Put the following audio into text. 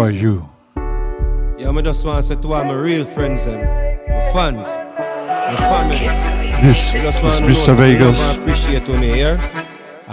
for you. Yeah, I just want to say to all my real friends, my fans, my family. This is Mr. Vegas. I appreciate you here.